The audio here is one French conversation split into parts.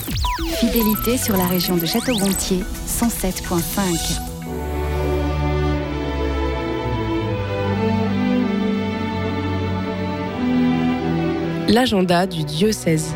Fidélité sur la région de Château-Gontier, 107.5. L'agenda du diocèse.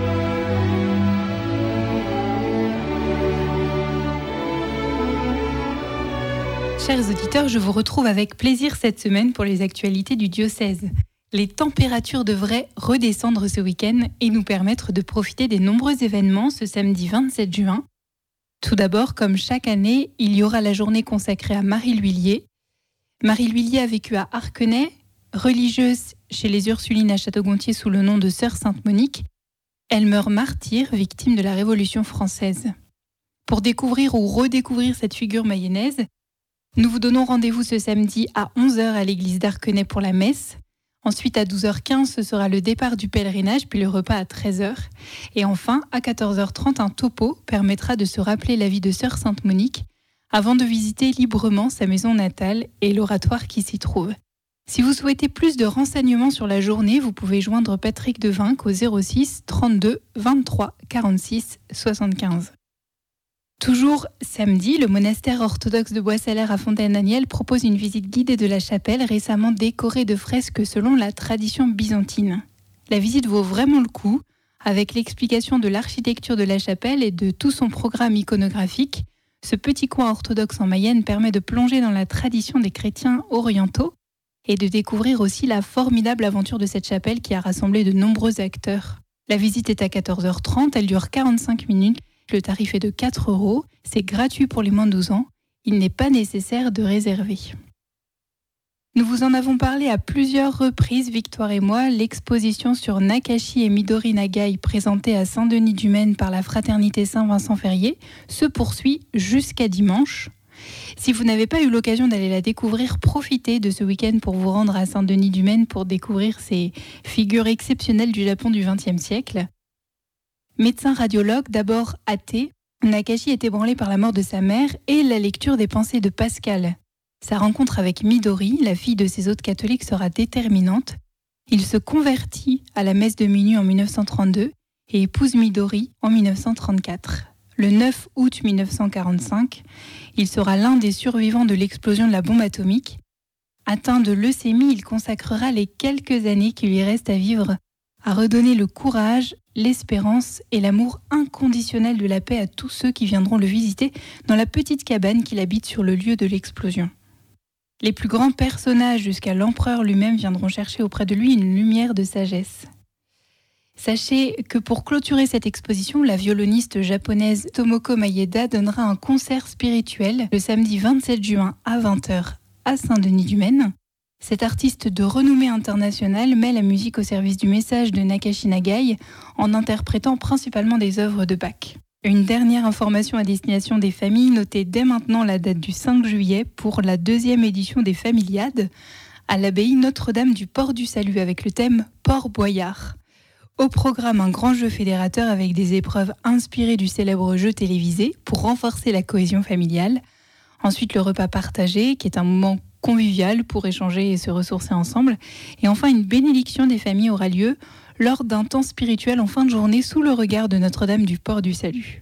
Chers auditeurs, je vous retrouve avec plaisir cette semaine pour les actualités du diocèse. Les températures devraient redescendre ce week-end et nous permettre de profiter des nombreux événements ce samedi 27 juin. Tout d'abord, comme chaque année, il y aura la journée consacrée à Marie l'Huillier. Marie l'Huillier a vécu à Arquenay, religieuse chez les Ursulines à Château-Gontier sous le nom de Sœur Sainte-Monique. Elle meurt martyre, victime de la Révolution française. Pour découvrir ou redécouvrir cette figure mayonnaise, nous vous donnons rendez-vous ce samedi à 11h à l'église d'Arquenay pour la messe. Ensuite, à 12h15, ce sera le départ du pèlerinage, puis le repas à 13h. Et enfin, à 14h30, un topo permettra de se rappeler la vie de Sœur Sainte-Monique avant de visiter librement sa maison natale et l'oratoire qui s'y trouve. Si vous souhaitez plus de renseignements sur la journée, vous pouvez joindre Patrick Devinck au 06 32 23 46 75. Toujours samedi, le monastère orthodoxe de Bois-Salaire à Fontaine-Aniel propose une visite guidée de la chapelle récemment décorée de fresques selon la tradition byzantine. La visite vaut vraiment le coup, avec l'explication de l'architecture de la chapelle et de tout son programme iconographique. Ce petit coin orthodoxe en Mayenne permet de plonger dans la tradition des chrétiens orientaux et de découvrir aussi la formidable aventure de cette chapelle qui a rassemblé de nombreux acteurs. La visite est à 14h30, elle dure 45 minutes. Le tarif est de 4 €, c'est gratuit pour les moins de 12 ans, il n'est pas nécessaire de réserver. Nous vous en avons parlé à plusieurs reprises, Victoire et moi, l'exposition sur Nakashi et Midori Nagai présentée à Saint-Denis-du-Maine par la Fraternité Saint-Vincent-Ferrier se poursuit jusqu'à dimanche. Si vous n'avez pas eu l'occasion d'aller la découvrir, profitez de ce week-end pour vous rendre à Saint-Denis-du-Maine pour découvrir ces figures exceptionnelles du Japon du XXe siècle. Médecin radiologue, d'abord athée, Nakashi est ébranlé par la mort de sa mère et la lecture des pensées de Pascal. Sa rencontre avec Midori, la fille de ses hôtes catholiques, sera déterminante. Il se convertit à la messe de minuit en 1932 et épouse Midori en 1934. Le 9 août 1945, il sera l'un des survivants de l'explosion de la bombe atomique. Atteint de leucémie, il consacrera les quelques années qui lui restent à vivre à redonner le courage, l'espérance et l'amour inconditionnel de la paix à tous ceux qui viendront le visiter dans la petite cabane qu'il habite sur le lieu de l'explosion. Les plus grands personnages jusqu'à l'empereur lui-même viendront chercher auprès de lui une lumière de sagesse. Sachez que pour clôturer cette exposition, la violoniste japonaise Tomoko Maeda donnera un concert spirituel le samedi 27 juin à 20h à Saint-Denis-du-Maine. Cette artiste de renommée internationale met la musique au service du message de Nakashi Nagai en interprétant principalement des œuvres de Bach. Une dernière information à destination des familles, notez dès maintenant la date du 5 juillet pour la 2e édition des Familiades à l'abbaye Notre-Dame du Port du Salut avec le thème Port Boyard. Au programme, un grand jeu fédérateur avec des épreuves inspirées du célèbre jeu télévisé pour renforcer la cohésion familiale. Ensuite, le repas partagé qui est un moment convivial pour échanger et se ressourcer ensemble. Et enfin, une bénédiction des familles aura lieu lors d'un temps spirituel en fin de journée sous le regard de Notre-Dame du Port du Salut.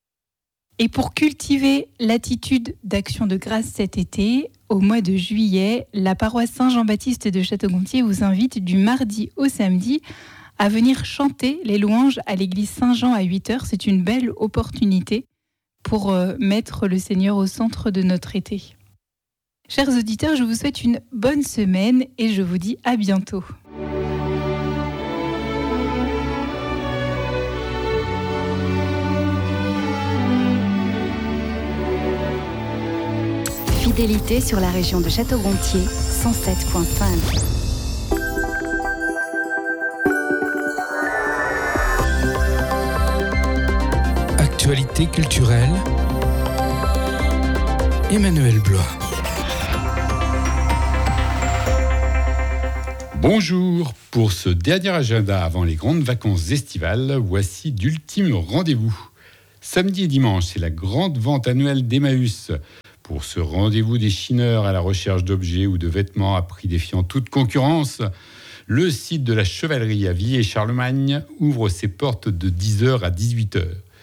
Et pour cultiver l'attitude d'action de grâce cet été, au mois de juillet, la paroisse Saint-Jean-Baptiste de Château-Gontier vous invite du mardi au samedi à venir chanter les louanges à l'église Saint-Jean à 8h. C'est une belle opportunité pour mettre le Seigneur au centre de notre été. Chers auditeurs, je vous souhaite une bonne semaine et je vous dis à bientôt. Fidélité sur la région de Château-Gontier, 107.5. Actualité culturelle, Emmanuel Blois. Bonjour, pour ce dernier agenda avant les grandes vacances estivales, voici d'ultimes rendez-vous. Samedi et dimanche, c'est la grande vente annuelle d'Emmaüs. Pour ce rendez-vous des chineurs à la recherche d'objets ou de vêtements à prix défiant toute concurrence, le site de la Chevalerie à Villers-Charlemagne ouvre ses portes de 10h à 18h.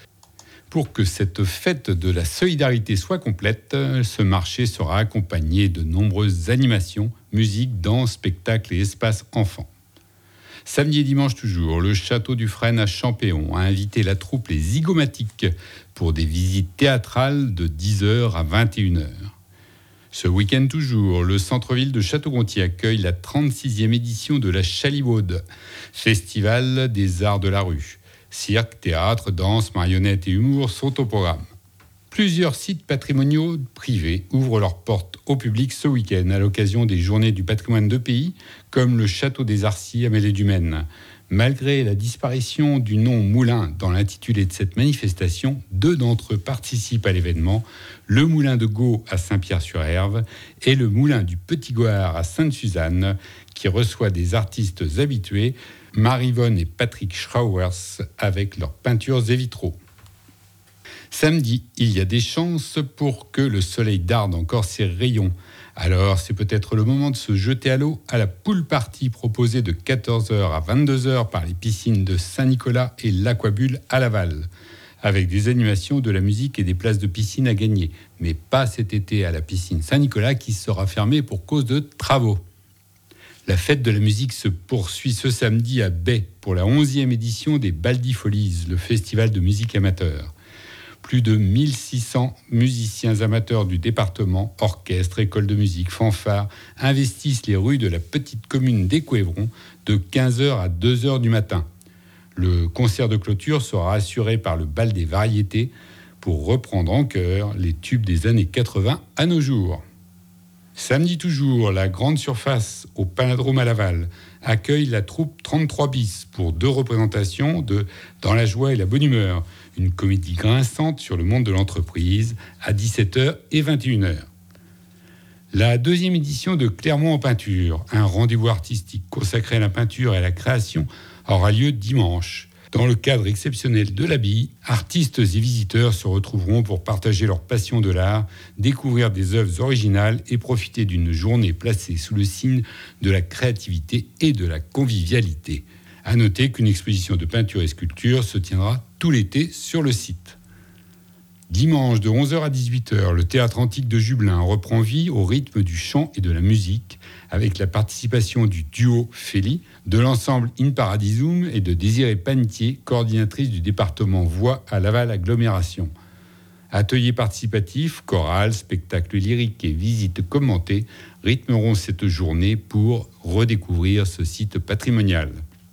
Pour que cette fête de la solidarité soit complète, ce marché sera accompagné de nombreuses animations, musique, danse, spectacles et espaces enfants. Samedi et dimanche toujours, le château du Frêne à Champéon a invité la troupe Les Zygomatiques pour des visites théâtrales de 10h à 21h. Ce week-end toujours, le centre-ville de Château-Gontier accueille la 36e édition de la Chalibaude, festival des arts de la rue. Cirque, théâtre, danse, marionnettes et humour sont au programme. Plusieurs sites patrimoniaux privés ouvrent leurs portes au public ce week-end à l'occasion des Journées du patrimoine de pays, comme le château des Arcis à Mêlée-du-Maine. Malgré la disparition du nom moulin dans l'intitulé de cette manifestation, 2 d'entre eux participent à l'événement, le moulin de Gau à Saint-Pierre-sur-Herve et le moulin du Petit Goard à Sainte-Suzanne, qui reçoit des artistes habitués, Marivonne et Patrick Schrauers, avec leurs peintures et vitraux. Samedi, il y a des chances pour que le soleil darde encore ses rayons. Alors, c'est peut-être le moment de se jeter à l'eau à la pool party proposée de 14h à 22h par les piscines de Saint-Nicolas et l'Aquabulle à Laval, avec des animations, de la musique et des places de piscine à gagner. Mais pas cet été à la piscine Saint-Nicolas qui sera fermée pour cause de travaux. La fête de la musique se poursuit ce samedi à Baie pour la 11e édition des Baldi Folies, le festival de musique amateur. Plus de 1600 musiciens amateurs du département, orchestres, écoles de musique, fanfares, investissent les rues de la petite commune d'Écouévron de 15h à 2h du matin. Le concert de clôture sera assuré par le Bal des Variétés pour reprendre en chœur les tubes des années 80 à nos jours. Samedi toujours, la Grande Surface au Panadrome à Laval accueille la troupe 33 bis pour 2 représentations de Dans la joie et la bonne humeur, une comédie grinçante sur le monde de l'entreprise à 17h et 21h. La 2e édition de Clermont en peinture, un rendez-vous artistique consacré à la peinture et à la création, aura lieu dimanche. Dans le cadre exceptionnel de l'abbaye, artistes et visiteurs se retrouveront pour partager leur passion de l'art, découvrir des œuvres originales et profiter d'une journée placée sous le signe de la créativité et de la convivialité. À noter qu'une exposition de peinture et sculpture se tiendra tout l'été sur le site. Dimanche de 11h à 18h, le théâtre antique de Jubelin reprend vie au rythme du chant et de la musique, avec la participation du duo Féli, de l'ensemble In Paradisum et de Désirée Panetier, coordinatrice du département Voix à Laval Agglomération. Ateliers participatifs, chorales, spectacles lyriques et visites commentées rythmeront cette journée pour redécouvrir ce site patrimonial.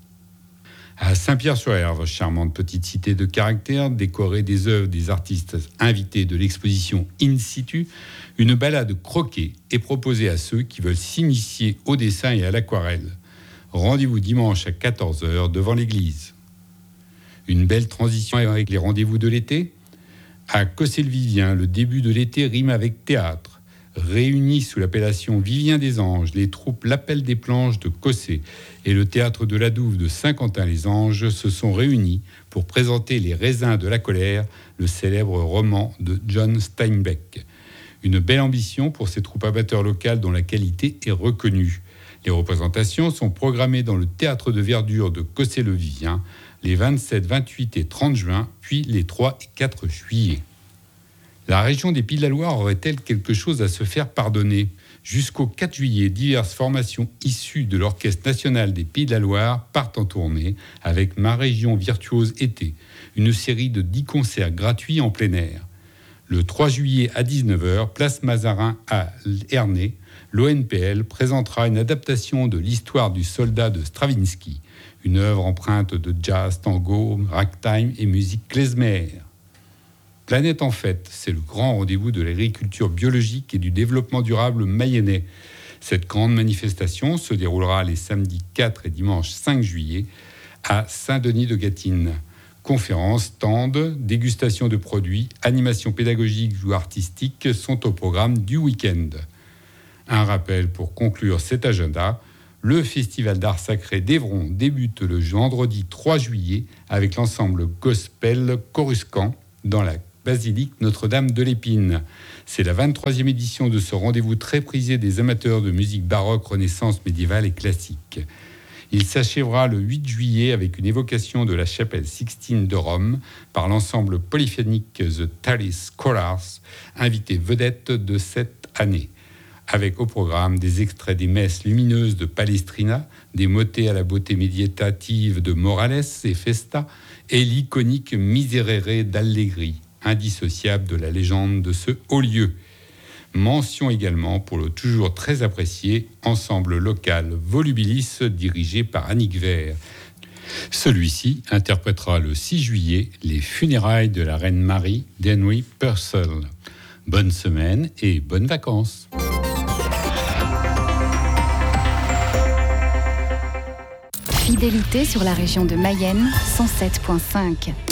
À Saint-Pierre-sur-Herve, charmante petite cité de caractère, décorée des œuvres des artistes invités de l'exposition In Situ, une balade croquée est proposée à ceux qui veulent s'initier au dessin et à l'aquarelle. Rendez-vous dimanche à 14h devant l'église. Une belle transition avec les rendez-vous de l'été. À Cossé-le-Vivien, le début de l'été rime avec théâtre. Réunis sous l'appellation Vivien des Anges, les troupes L'Appel des Planches de Cossé et le théâtre de la Douve de Saint-Quentin-les-Anges se sont réunis pour présenter Les Raisins de la colère, le célèbre roman de John Steinbeck. Une belle ambition pour ces troupes amateurs locales dont la qualité est reconnue. Les représentations sont programmées dans le théâtre de verdure de Cossé-le-Vivien les 27, 28 et 30 juin, puis les 3 et 4 juillet. La région des Pays de la Loire aurait-elle quelque chose à se faire pardonner ? Jusqu'au 4 juillet, diverses formations issues de l'Orchestre national des Pays de la Loire partent en tournée avec Ma région virtuose été, une série de 10 concerts gratuits en plein air. Le 3 juillet à 19h, place Mazarin à Ernée, l'ONPL présentera une adaptation de l'histoire du soldat de Stravinsky, une œuvre empreinte de jazz, tango, ragtime et musique klezmer. Planète en fête, c'est le grand rendez-vous de l'agriculture biologique et du développement durable mayennais. Cette grande manifestation se déroulera les samedis 4 et dimanche 5 juillet à Saint-Denis-de-Gâtine. Conférences, stands, dégustation de produits, animations pédagogiques ou artistiques sont au programme du week-end. Un rappel pour conclure cet agenda, le Festival d'art sacré d'Évron débute le vendredi 3 juillet avec l'ensemble gospel Coruscant dans la basilique Notre-Dame de l'Épine. C'est la 23e édition de ce rendez-vous très prisé des amateurs de musique baroque, renaissance, médiévale et classique. Il s'achèvera le 8 juillet avec une évocation de la chapelle Sixtine de Rome par l'ensemble polyphonique The Thalys Chorals, invité vedette de cette année. Avec au programme des extraits des messes lumineuses de Palestrina, des motets à la beauté méditative de Morales et Festa, et l'iconique Miserere d'Allegri, indissociable de la légende de ce haut lieu. Mention également pour le toujours très apprécié ensemble local Volubilis dirigé par Annick Vert. Celui-ci interprétera le 6 juillet les funérailles de la reine Marie d'Henry Purcell. Bonne semaine et bonnes vacances. Fidélité sur la région de Mayenne 107.5.